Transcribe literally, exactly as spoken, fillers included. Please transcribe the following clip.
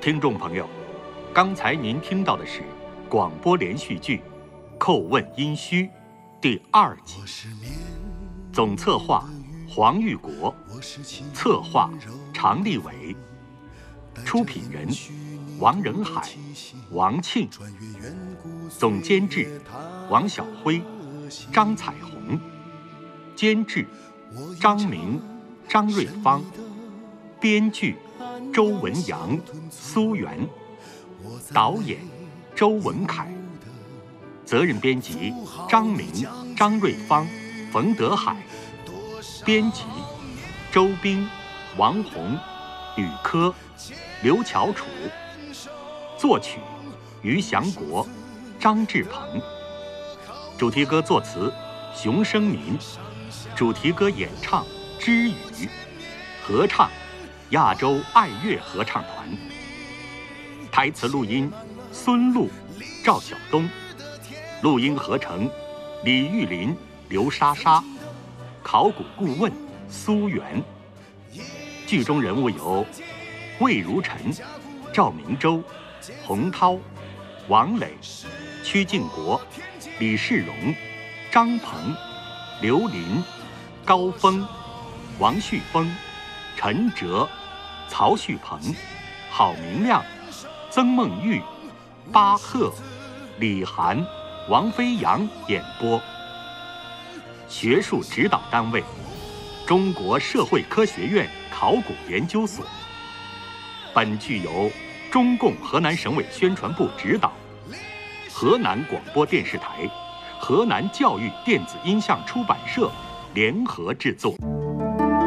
听众朋友，刚才您听到的是广播连续剧《叩问殷墟》第二集，总策划黄玉国，策划常立伟，出品人王仁海、王庆，总监制王晓辉、张彩虹，监制张明、张瑞芳，编剧周文阳、苏源，导演周文凯，责任编辑张明、张瑞芳、冯德海，编辑周斌、王红、吕科、刘乔楚，作曲于祥国、张志鹏，主题歌作词熊生民，主题歌演唱知雨，合唱亚洲爱乐合唱团，台词录音孙璐、赵晓东，录音合成李玉林、刘莎莎，考古顾问苏源。剧中人物有魏如尘、赵明洲、洪涛、王磊、曲靖国、李世荣、张鹏、刘林、高峰、王旭峰、陈哲、曹旭鹏、郝明亮、曾梦玉、巴赫、李涵、王飞扬演播。学术指导单位：中国社会科学院考古研究所。本剧由中共河南省委宣传部指导，河南广播电视台、河南教育电子音像出版社联合制作。